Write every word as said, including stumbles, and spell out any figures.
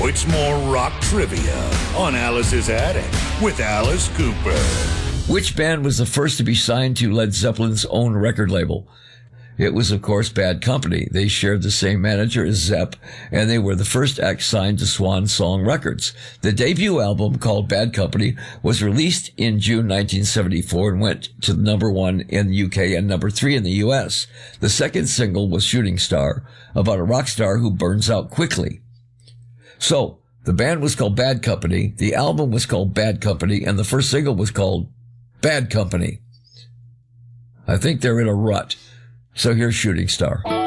Now it's more rock trivia on Alice's Attic with Alice Cooper. Which band was the first to be signed to Led Zeppelin's own record label? It was, of course, Bad Company. They shared the same manager as Zepp, and they were the first act signed to Swan Song Records. The debut album, called Bad Company, was released in June nineteen seventy-four and went to number one in the U K and number three in the U S. The second single was Shooting Star, about a rock star who burns out quickly. So, the band was called Bad Company, the album was called Bad Company, and the first single was called Bad Company. I think they're in a rut. So here's Shooting Star.